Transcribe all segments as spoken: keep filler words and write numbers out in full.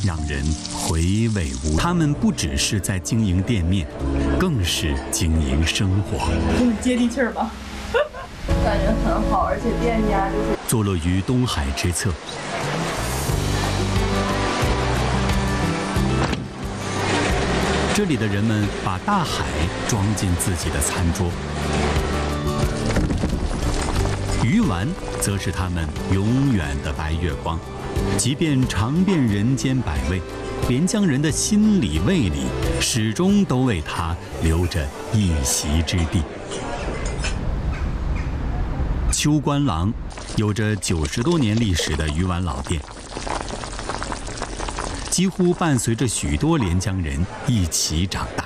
让人回味无。他们不只是在经营店面，更是经营生活。 就是接地气儿吧，感觉很好，而且店家就是坐落于东海之侧。这里的人们把大海装进自己的餐桌，鱼丸则是他们永远的白月光。即便尝遍人间百味，连江人的心里胃里始终都为它留着一席之地。秋官郎有着九十多年历史的鱼丸老店，几乎伴随着许多连江人一起长大。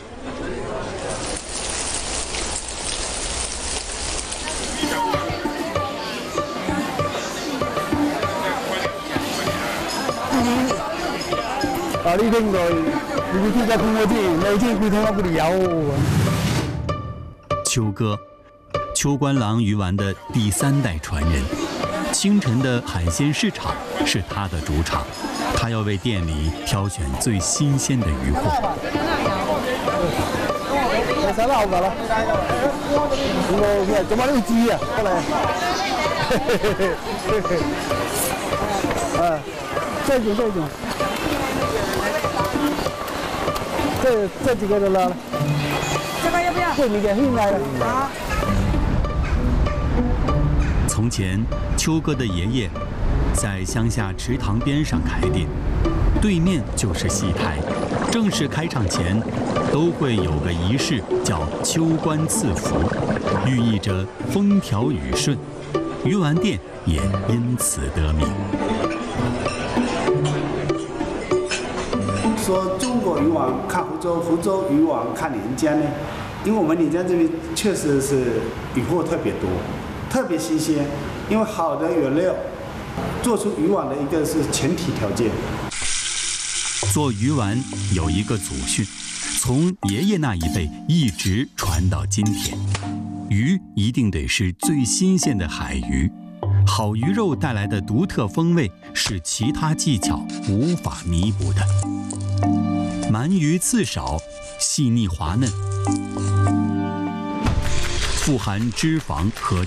啊！呢種類你知得咁嗰啲，你知佢聽我嗰度有。 秋哥，秋官郎鱼丸的第三代传人。清晨的海鲜市场是他的主场，他要为店里挑选最新鲜的鱼货。 你手撈㗎啦！我其實做乜都要知啊，過嚟。啊，這種這種。这这几个的了， 这个要不要？ 这你给运来了。 好。 从前，秋哥的爷爷在乡下池塘边上开店，对面就是戏台。正式开场前，都会有个仪式叫秋官赐福，寓意着风调雨顺。鱼丸店也因此得名。 说中国鱼丸看福州，福州鱼丸看连江呢？因为我们连江这边确实是鱼货特别多，特别新鲜。因为好的原料，做出鱼丸的一个是前提条件。 做鱼丸有一个祖训，从爷爷那一辈一直传到今天。鱼一定得是最新鲜的海鱼，好鱼肉带来的独特风味是其他技巧无法弥补的。鳗鱼刺少，细腻滑嫩，富含脂肪和